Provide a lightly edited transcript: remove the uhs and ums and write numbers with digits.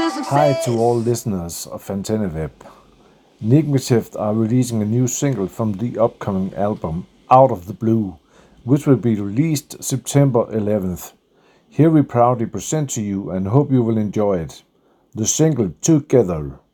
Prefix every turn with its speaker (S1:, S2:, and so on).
S1: Hi to all listeners of Web. Nigmative are releasing a new single from the upcoming album Out of the Blue, which will be released September 11th. Here we proudly present to you and hope you will enjoy it. The single Together.